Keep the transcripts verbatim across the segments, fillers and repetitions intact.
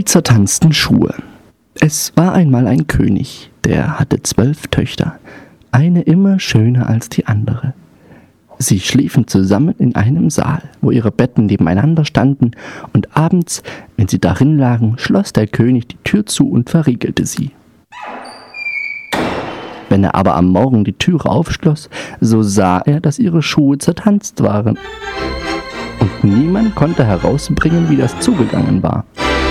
Die zertanzten Schuhe. Es war einmal ein König, der hatte zwölf Töchter, eine immer schöner als die andere. Sie schliefen zusammen in einem Saal, wo ihre Betten nebeneinander standen, und abends, wenn sie darin lagen, schloss der König die Tür zu und verriegelte sie. Wenn er aber am Morgen die Türe aufschloss, so sah er, dass ihre Schuhe zertanzt waren. Und niemand konnte herausbringen, wie das zugegangen war.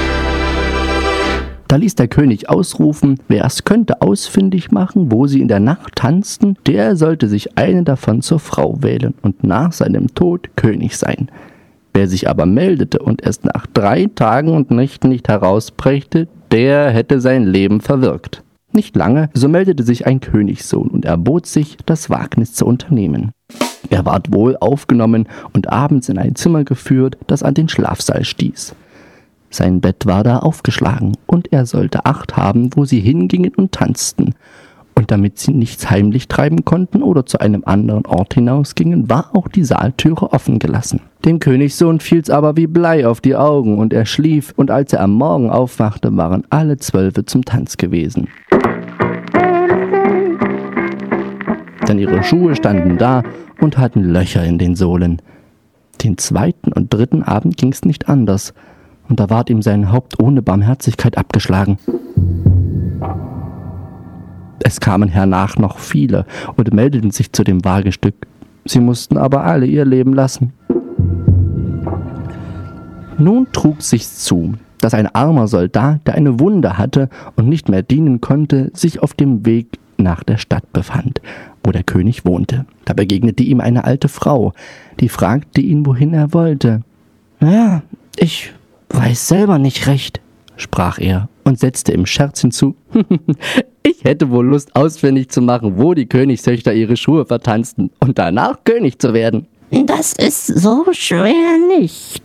Da ließ der König ausrufen, wer es könnte ausfindig machen, wo sie in der Nacht tanzten, der sollte sich eine davon zur Frau wählen und nach seinem Tod König sein. Wer sich aber meldete und erst nach drei Tagen und Nächten nicht herausbrächte, der hätte sein Leben verwirkt. Nicht lange, so meldete sich ein Königssohn und erbot sich, das Wagnis zu unternehmen. Er ward wohl aufgenommen und abends in ein Zimmer geführt, das an den Schlafsaal stieß. Sein Bett war da aufgeschlagen, und er sollte Acht haben, wo sie hingingen und tanzten. Und damit sie nichts heimlich treiben konnten oder zu einem anderen Ort hinausgingen, war auch die Saaltüre offen gelassen. Dem Königssohn fiel's aber wie Blei auf die Augen, und er schlief, und als er am Morgen aufwachte, waren alle Zwölfe zum Tanz gewesen. Denn ihre Schuhe standen da und hatten Löcher in den Sohlen. Den zweiten und dritten Abend ging's nicht anders, und da ward ihm sein Haupt ohne Barmherzigkeit abgeschlagen. Es kamen hernach noch viele und meldeten sich zu dem Wagestück. Sie mussten aber alle ihr Leben lassen. Nun trug sich's zu, dass ein armer Soldat, der eine Wunde hatte und nicht mehr dienen konnte, sich auf dem Weg nach der Stadt befand, wo der König wohnte. Da begegnete ihm eine alte Frau, die fragte ihn, wohin er wollte. »Ja, ich weiß selber nicht recht«, sprach er und setzte im Scherz hinzu, »Ich hätte wohl Lust, ausfindig zu machen, wo die Königstöchter ihre Schuhe vertanzten und danach König zu werden.« »Das ist so schwer nicht«,